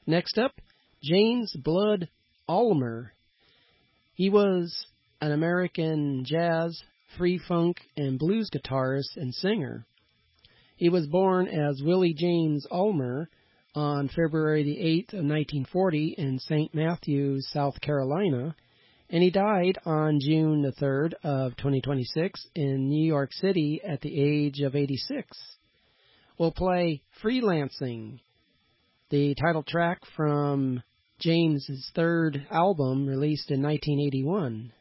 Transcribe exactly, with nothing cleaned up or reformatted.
Next up, James Blood Ulmer. He was an American jazz, free funk, and blues guitarist and singer. He was born as Willie James Ulmer on February the eighth of nineteen forty in Saint Matthews, South Carolina, and he died on June the third of twenty twenty-six in New York City at the age of eighty-six. We'll play Freelancing, the title track from James's third album released in nineteen eighty-one.